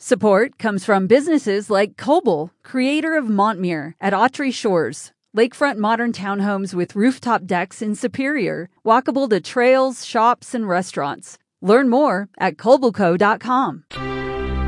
Support comes from businesses like Coble, creator of Montmere at Autry Shores, lakefront modern townhomes with rooftop decks in Superior, walkable to trails, shops, and restaurants. Learn more at cobleco.com.